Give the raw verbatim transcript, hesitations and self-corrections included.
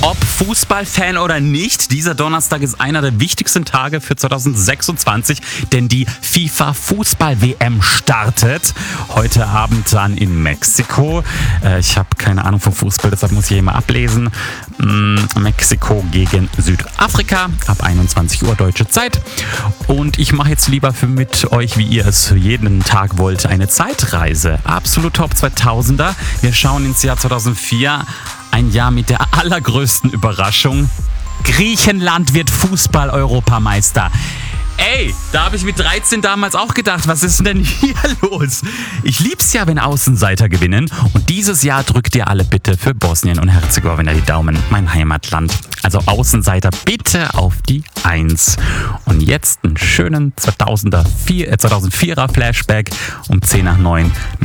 Ob Fußballfan oder nicht, dieser Donnerstag ist einer der wichtigsten Tage für zwanzig sechsundzwanzig, denn die FIFA-Fußball-W M startet heute Abend dann in Mexiko. Äh, ich habe keine Ahnung vom Fußball, deshalb muss ich hier mal ablesen. Mm, Mexiko gegen Südafrika ab einundzwanzig Uhr deutsche Zeit. Und ich mache jetzt lieber für mit euch, wie ihr es jeden Tag wollt, eine Zeitreise. Absolut Top zweitausender. Wir schauen ins Jahr zweitausendvier. Ein Jahr mit der allergrößten Überraschung. Griechenland wird Fußball-Europameister. Ey, da habe ich mit dreizehn damals auch gedacht, was ist denn hier los? Ich lieb's ja, wenn Außenseiter gewinnen. Und dieses Jahr drückt ihr alle bitte für Bosnien und Herzegowina die Daumen, mein Heimatland. Also Außenseiter bitte auf die Eins. Und jetzt einen schönen zweitausendvierer Flashback um zehn nach neun.